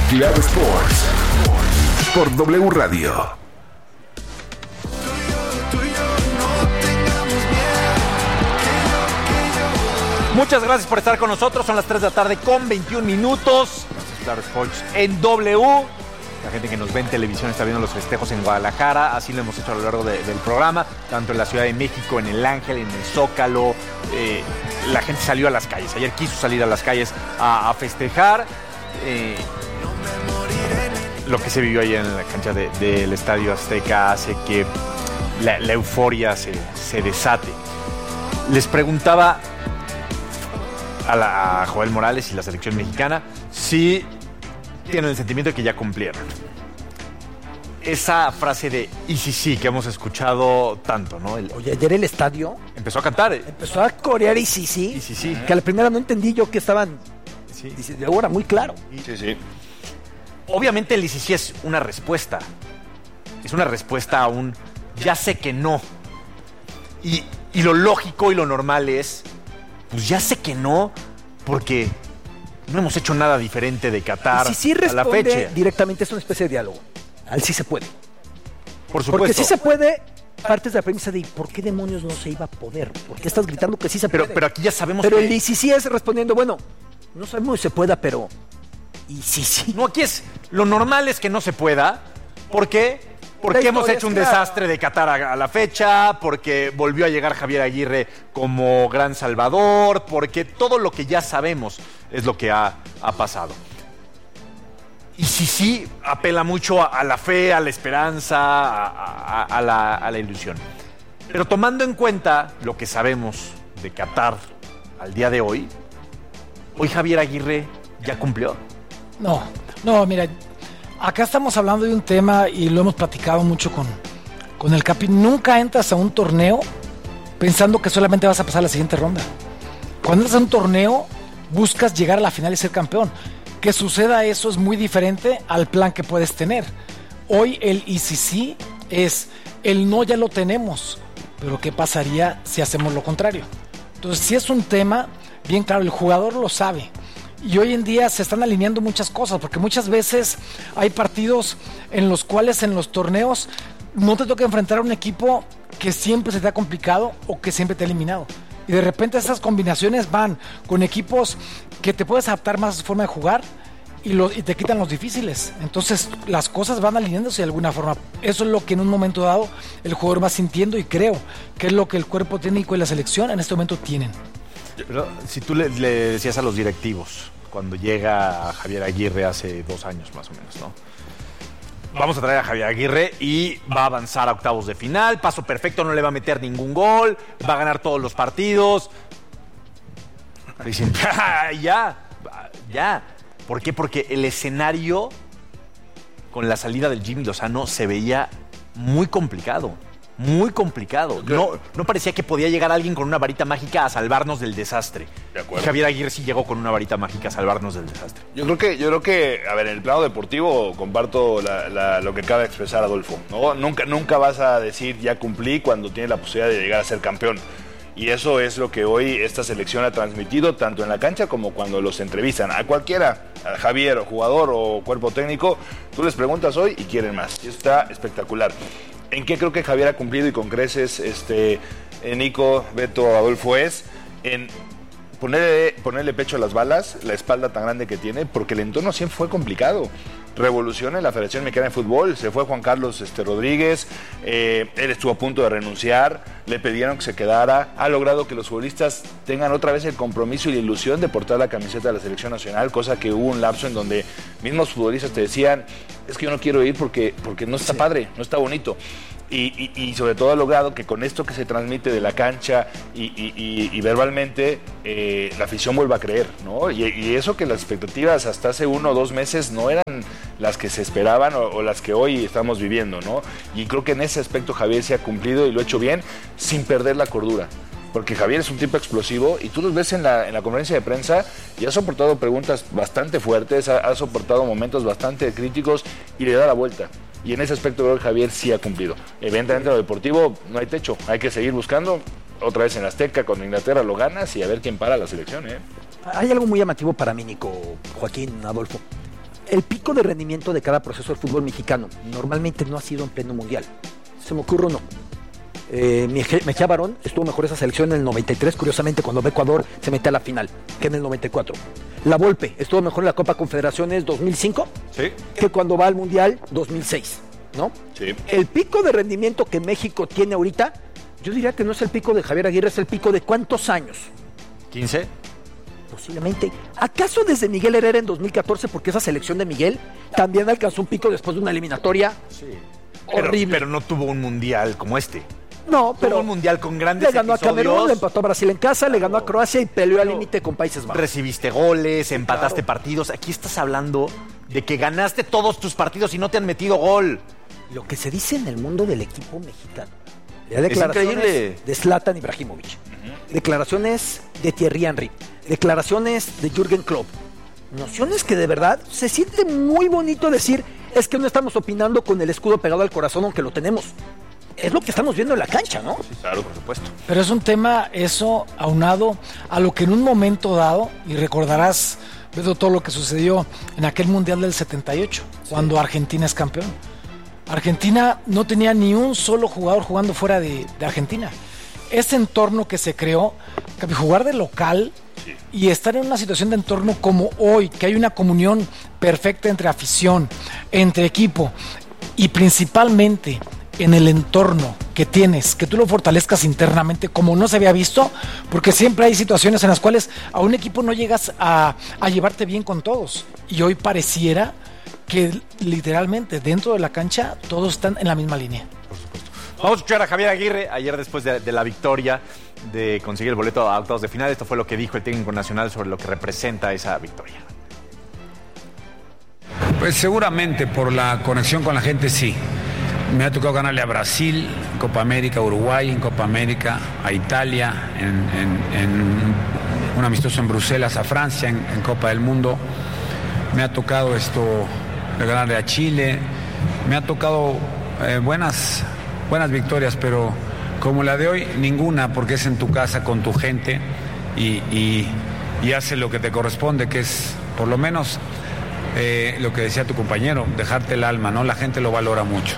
Claro Sports por W Radio. Muchas gracias por estar con nosotros. Son las 3 de la tarde con 21 minutos. Claro Sports en W. La gente que nos ve en televisión está viendo los festejos en Guadalajara. Así lo hemos hecho a lo largo del programa. Tanto en la Ciudad de México, en el Ángel, en el Zócalo. La gente salió a las calles. Ayer quiso salir a las calles a festejar. Lo que se vivió ayer en la cancha del Estadio Azteca hace que la euforia se desate. Les preguntaba a Joel Morales y la selección mexicana si tienen el sentimiento de que ya cumplieron. Esa frase de "y sí", que hemos escuchado tanto, ¿no? Oye, ayer el estadio empezó a cantar. Empezó a corear "y sí". Sí. Que a la primera no entendí yo que estaban de ahora muy claro. Sí. Obviamente el "y sí" es una respuesta. Es una respuesta a un "ya sé que no". Y lo lógico y lo normal es, pues ya sé que no, porque no hemos hecho nada diferente de Qatar y si a la fecha. Directamente es una especie de diálogo. Al sí se puede. Por supuesto. Porque sí se puede, partes de la premisa de ¿por qué demonios no se iba a poder? ¿Por qué estás gritando que sí se puede? Pero aquí ya sabemos pero que... el "y sí" es respondiendo, bueno, no sabemos si se pueda, pero... ¿y sí? No, aquí es... Lo normal es que no se pueda. ¿Por qué? Porque hemos hecho un desastre de Qatar a la fecha, porque volvió a llegar Javier Aguirre como gran salvador, porque todo lo que ya sabemos es lo que ha pasado. Y sí, apela mucho a la fe, a la esperanza, a la ilusión. Pero tomando en cuenta lo que sabemos de Qatar al día de hoy Javier Aguirre ya cumplió. No, mira, acá estamos hablando de un tema y lo hemos platicado mucho con el Capi. Nunca entras a un torneo pensando que solamente vas a pasar a la siguiente ronda. Cuando entras a un torneo, buscas llegar a la final y ser campeón. Que suceda eso es muy diferente al plan que puedes tener. Hoy el "y sí" es el "no" ya lo tenemos, pero ¿qué pasaría si hacemos lo contrario? Entonces, si es un tema, bien claro, el jugador lo sabe. Y hoy en día se están alineando muchas cosas, porque muchas veces hay partidos en los cuales en los torneos no te toca enfrentar a un equipo que siempre se te ha complicado o que siempre te ha eliminado. Y de repente esas combinaciones van con equipos que te puedes adaptar más a su forma de jugar y te quitan los difíciles. Entonces las cosas van alineándose de alguna forma. Eso es lo que en un momento dado el jugador va sintiendo y creo que es lo que el cuerpo técnico y la selección en este momento tienen. Pero si tú le decías a los directivos cuando llega Javier Aguirre hace 2 años más o menos, ¿no? Vamos a traer a Javier Aguirre y va a avanzar a octavos de final, paso perfecto, no le va a meter ningún gol, va a ganar todos los partidos. Dicen, ya. ¿Por qué? Porque el escenario con la salida del Jimmy Lozano se veía muy complicado. Muy complicado. No parecía que podía llegar alguien con una varita mágica a salvarnos del desastre. De acuerdo. Y Javier Aguirre sí llegó con una varita mágica a salvarnos del desastre. Yo creo que, a ver, en el plano deportivo comparto lo que acaba de expresar Adolfo, ¿no? Nunca vas a decir ya cumplí cuando tienes la posibilidad de llegar a ser campeón. Y eso es lo que hoy esta selección ha transmitido, tanto en la cancha como cuando los entrevistan. A cualquiera, a Javier, o jugador o cuerpo técnico, tú les preguntas hoy y quieren más. Y está espectacular. ¿En qué creo que Javier ha cumplido y con creces, Nico, Beto, Adolfo, es en ponerle pecho a las balas, la espalda tan grande que tiene, porque el entorno siempre fue complicado. Revolución en la Federación Mexicana de Fútbol, se fue Juan Carlos Rodríguez, él estuvo a punto de renunciar, le pidieron que se quedara, ha logrado que los futbolistas tengan otra vez el compromiso y la ilusión de portar la camiseta de la selección nacional, cosa que hubo un lapso en donde mismos futbolistas te decían, es que yo no quiero ir porque no está padre, no está bonito. Y sobre todo ha logrado que con esto que se transmite de la cancha y verbalmente, la afición vuelva a creer, ¿no? Y eso que las expectativas hasta hace 1 o 2 meses no eran las que se esperaban o las que hoy estamos viviendo, ¿no? Y creo que en ese aspecto Javier se ha cumplido y lo ha hecho bien sin perder la cordura. Porque Javier es un tipo explosivo y tú los ves en la conferencia de prensa y ha soportado preguntas bastante fuertes, ha soportado momentos bastante críticos y le da la vuelta. Y en ese aspecto creo que Javier sí ha cumplido. Evidentemente lo deportivo no hay techo, hay que seguir buscando. Otra vez en Azteca, con Inglaterra lo ganas y a ver quién para la selección, ¿eh? Hay algo muy llamativo para mí, Nico, Joaquín, Adolfo. El pico de rendimiento de cada proceso del fútbol mexicano normalmente no ha sido en pleno mundial. Se me ocurre uno. Mejía Barón estuvo mejor esa selección en el 93, curiosamente, cuando Ecuador se mete a la final, que en el 94. La Volpe estuvo mejor en la Copa Confederaciones 2005, sí, que cuando va al Mundial 2006, ¿no? Sí. El pico de rendimiento que México tiene ahorita, yo diría que no es el pico de Javier Aguirre, es el pico de ¿cuántos años? 15. Posiblemente. ¿Acaso desde Miguel Herrera en 2014, porque esa selección de Miguel también alcanzó un pico después de una eliminatoria horrible? Pero no tuvo un mundial como este. No, pero tuvo un mundial con grandes le ganó episodios. a Camerún, le empató a Brasil en casa, le ganó a Croacia y peleó al límite con Países Bajos. Recibiste goles, empataste partidos. Aquí estás hablando de que ganaste todos tus partidos y no te han metido gol. Lo que se dice en el mundo del equipo mexicano. Es Declaraciones increíble. de Zlatan Ibrahimovic, declaraciones de Thierry Henry, declaraciones de Jürgen Klopp. Nociones que de verdad se siente muy bonito decir, es que no estamos opinando con el escudo pegado al corazón, aunque lo tenemos. Es lo que estamos viendo en la cancha, ¿no? Sí, claro, por supuesto. Pero es un tema, eso, aunado a lo que en un momento dado, y recordarás, Beto, todo lo que sucedió en aquel Mundial del 78, cuando Argentina es campeón. Argentina no tenía ni un solo jugador jugando fuera de Argentina. Ese entorno que se creó, jugar de local y estar en una situación de entorno como hoy, que hay una comunión perfecta entre afición, entre equipo y principalmente en el entorno que tienes, que tú lo fortalezcas internamente como no se había visto, porque siempre hay situaciones en las cuales a un equipo no llegas a llevarte bien con todos, y hoy pareciera que literalmente dentro de la cancha todos están en la misma línea. Por supuesto. Vamos a escuchar a Javier Aguirre ayer después de la victoria, de conseguir el boleto a octavos de final. Esto fue lo que dijo el técnico nacional sobre lo que representa esa victoria. Pues seguramente por la conexión con la gente sí. Me ha tocado ganarle a Brasil en Copa América, a Uruguay en Copa América, a Italia en un amistoso en Bruselas, a Francia en Copa del Mundo. Me ha tocado ganarle a Chile. Me ha tocado buenas victorias, pero como la de hoy, ninguna, porque es en tu casa con tu gente y hace lo que te corresponde, que es por lo menos lo que decía tu compañero, dejarte el alma, ¿no? La gente lo valora mucho.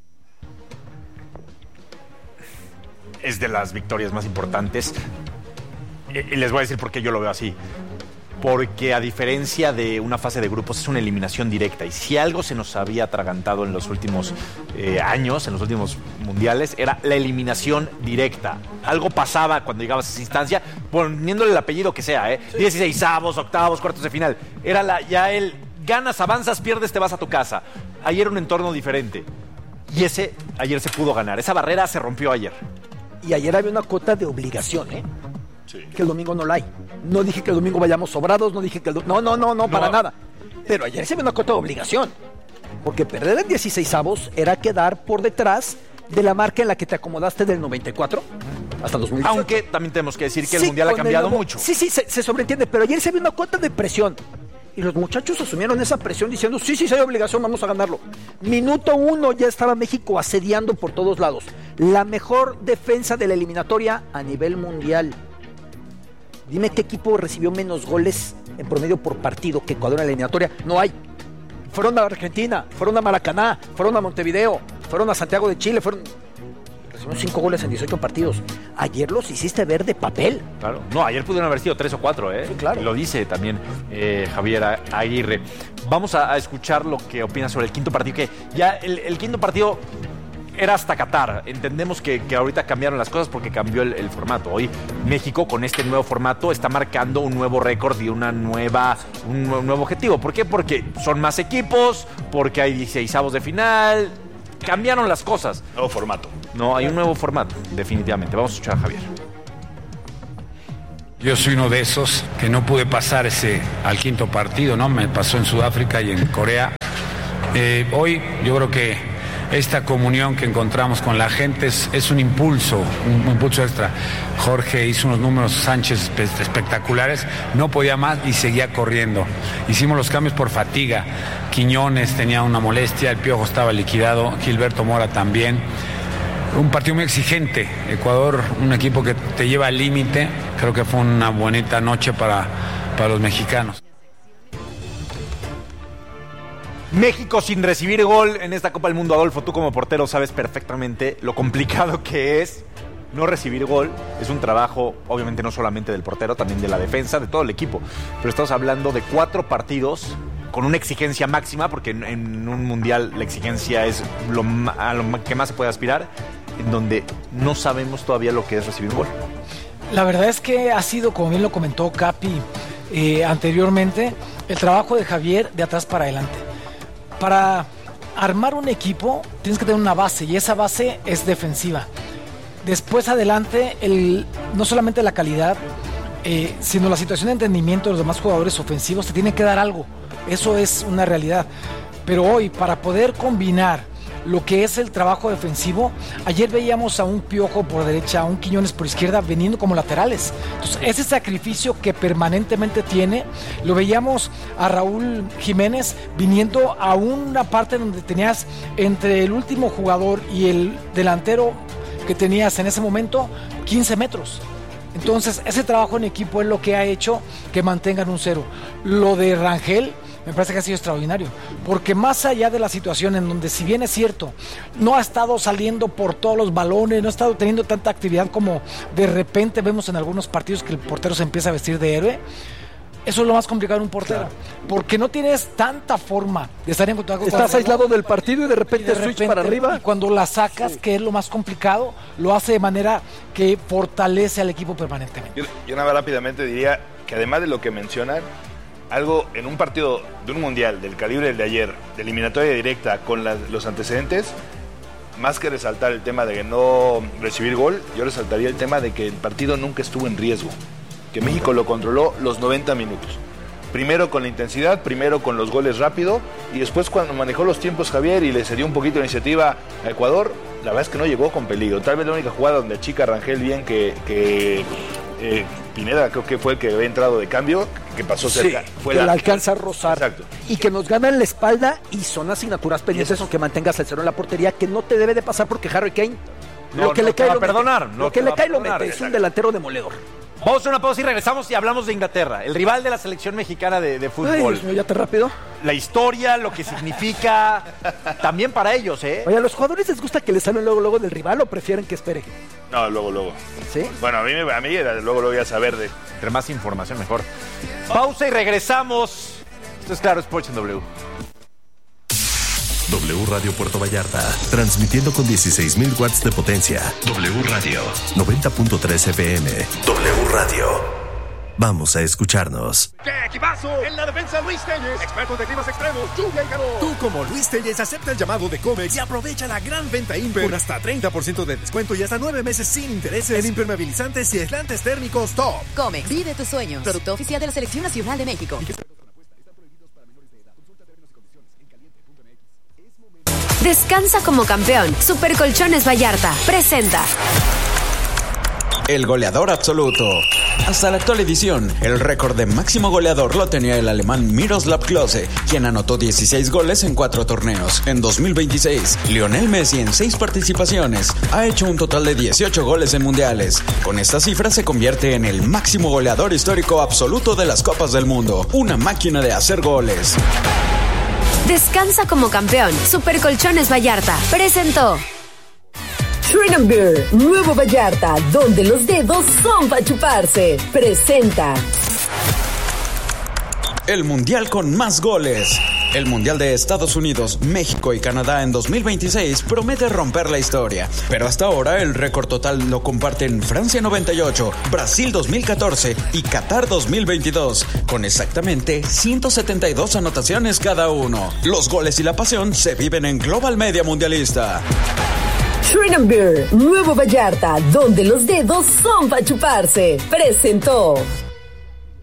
Es de las victorias más importantes. Y les voy a decir por qué yo lo veo así. Porque a diferencia de una fase de grupos, es una eliminación directa. Y si algo se nos había atragantado en los últimos años, en los últimos mundiales, era la eliminación directa. Algo pasaba cuando llegabas a esa instancia, poniéndole el apellido que sea, 16avos, octavos, cuartos de final. Era ya el ganas, avanzas, pierdes, te vas a tu casa. Ayer era un entorno diferente. Y ayer se pudo ganar. Esa barrera se rompió ayer. Y ayer había una cuota de obligación, Sí. que el domingo no la hay. No dije que el domingo vayamos sobrados, no dije que no, para nada. Pero ayer se ve una cuota de obligación. Porque perder en 16avos era quedar por detrás de la marca en la que te acomodaste del 94 hasta 2018. Aunque también tenemos que decir que el Mundial ha cambiado mucho. Sí, se sobreentiende. Pero ayer se ve una cuota de presión. Y los muchachos asumieron esa presión diciendo, sí, hay obligación, vamos a ganarlo. Minuto 1 ya estaba México asediando por todos lados. La mejor defensa de la eliminatoria a nivel mundial. Dime qué equipo recibió menos goles en promedio por partido que Ecuador en la eliminatoria. No hay. Fueron a Argentina, fueron a Maracaná, fueron a Montevideo, fueron a Santiago de Chile, recibieron 5 goles en 18 partidos. Ayer los hiciste ver de papel. Claro. No, ayer pudieron haber sido 3 o 4, Sí, claro. Lo dice también Javier Aguirre. Vamos a escuchar lo que opina sobre el quinto partido, que ya el quinto partido era hasta Qatar. Entendemos que ahorita cambiaron las cosas porque cambió el formato. Hoy México, con este nuevo formato, está marcando un nuevo récord y un nuevo objetivo. ¿Por qué? Porque son más equipos, porque hay 16avos de final. Cambiaron las cosas. Nuevo formato. No, hay un nuevo formato, definitivamente. Vamos a escuchar a Javier. Yo soy uno de esos que no pude pasar al quinto partido, ¿no? Me pasó en Sudáfrica y en Corea. Hoy yo creo que esta comunión que encontramos con la gente es un impulso extra. Jorge hizo unos números, Sánchez, espectaculares, no podía más y seguía corriendo. Hicimos los cambios por fatiga. Quiñones tenía una molestia, el Piojo estaba liquidado, Gilberto Mora también. Un partido muy exigente. Ecuador, un equipo que te lleva al límite. Creo que fue una bonita noche para los mexicanos. México sin recibir gol en esta Copa del Mundo. Adolfo, tú como portero sabes perfectamente lo complicado que es no recibir gol. Es un trabajo, obviamente, no solamente del portero, también de la defensa, de todo el equipo. Pero estamos hablando de 4 partidos con una exigencia máxima, porque en un mundial la exigencia es a lo que más se puede aspirar, en donde no sabemos todavía lo que es recibir gol. La verdad es que ha sido, como bien lo comentó Capi anteriormente, el trabajo de Javier de atrás para adelante. Para armar un equipo tienes que tener una base, y esa base es defensiva. Después adelante, no solamente la calidad, sino la situación de entendimiento de los demás jugadores ofensivos te tiene que dar algo. Eso es una realidad. Pero hoy, para poder combinar lo que es el trabajo defensivo, ayer veíamos a un Piojo por derecha, a un Quiñones por izquierda, viniendo como laterales. Entonces, ese sacrificio que permanentemente tiene, lo veíamos a Raúl Jiménez viniendo a una parte donde tenías entre el último jugador y el delantero que tenías en ese momento 15 metros. Entonces, ese trabajo en equipo es lo que ha hecho que mantengan un 0. Lo de Rangel me parece que ha sido extraordinario, porque más allá de la situación en donde, si bien es cierto, no ha estado saliendo por todos los balones, no ha estado teniendo tanta actividad como de repente vemos en algunos partidos que el portero se empieza a vestir de héroe. Eso es lo más complicado de un portero, claro, porque no tienes tanta forma de estar en contacto. Estás aislado del partido y de repente switch para arriba. Y cuando la sacas, sí, que es lo más complicado, lo hace de manera que fortalece al equipo permanentemente. Yo nada más rápidamente diría que, además de lo que mencionan, algo en un partido de un mundial del calibre del de ayer, de eliminatoria directa con los antecedentes, más que resaltar el tema de no recibir gol, yo resaltaría el tema de que el partido nunca estuvo en riesgo, que México lo controló los 90 minutos. Primero con la intensidad, primero con los goles rápido, y después cuando manejó los tiempos Javier y le cedió un poquito de iniciativa a Ecuador, la verdad es que no llegó con peligro. Tal vez la única jugada donde achica Rangel bien que Pineda, creo que fue el que había entrado de cambio, que pasó cerca. Sí, fue que la alcanza a rozar. Exacto. Y que nos ganan la espalda, y son asignaturas pendientes, aunque mantengas el 0 en la portería, que no te debe de pasar, porque Harry Kane lo que le cae lo mete. Lo que le cae lo mete. Es un delantero demoledor. Vamos a hacer una pausa y regresamos y hablamos de Inglaterra, el rival de la selección mexicana de fútbol. Ay, Dios mío, ya te rápido. La historia, lo que significa también para ellos, ¿eh? Oye, ¿a los jugadores les gusta que les hablen luego del rival o prefieren que espere? No, luego. ¿Sí? Bueno, a mí era luego voy a saber de... Entre más información, mejor. Pausa y regresamos. Esto es Claro Sports en W. W Radio Puerto Vallarta, transmitiendo con 16,000 watts de potencia. W Radio 90.3 FM. W Radio. Vamos a escucharnos. ¡Qué equipazo! En la defensa, Luis Telles, experto de climas extremos, lluvia y calor. Tú, como Luis Telles, acepta el llamado de Comex y aprovecha la gran venta Imper con hasta 30% de descuento y hasta 9 meses sin intereses en impermeabilizantes y aislantes térmicos Top. Comex, vive tus sueños. Producto oficial de la Selección Nacional de México. Descansa como campeón. Super Colchones Vallarta presenta el goleador absoluto. Hasta la actual edición, el récord de máximo goleador lo tenía el alemán Miroslav Klose, quien anotó 16 goles en 4 torneos. En 2026, Lionel Messi, en 6 participaciones, ha hecho un total de 18 goles en mundiales. Con esta cifra se convierte en el máximo goleador histórico absoluto de las Copas del Mundo. Una máquina de hacer goles. Descansa como campeón. Super Colchones Vallarta presentó Shrine Beer, Nuevo Vallarta, donde los dedos son para chuparse. Presenta el mundial con más goles. El mundial de Estados Unidos, México y Canadá en 2026 promete romper la historia. Pero hasta ahora el récord total lo comparten Francia 98, Brasil 2014 y Qatar 2022, con exactamente 172 anotaciones cada uno. Los goles y la pasión se viven en Global Media Mundialista. Shrine Beer, Nuevo Vallarta, donde los dedos son para chuparse. Presentó